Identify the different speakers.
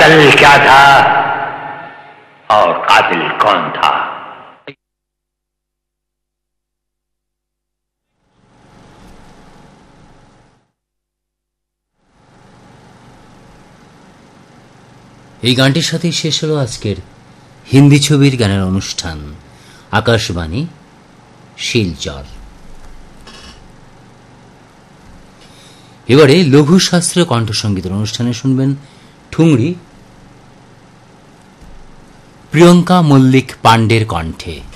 Speaker 1: कत्ल क्या था और कातिल कौन था।
Speaker 2: এই গানটির সাথেই শেষ হলো আজকের হিন্দি ছবির গানের অনুষ্ঠান আকাশবাণী শিলচর। এবারে লঘু শাস্ত্রীয় কণ্ঠসঙ্গীতের অনুষ্ঠানে শুনবেন ঠুংরি প্রিয়ঙ্কা মল্লিক পাণ্ডের কণ্ঠে।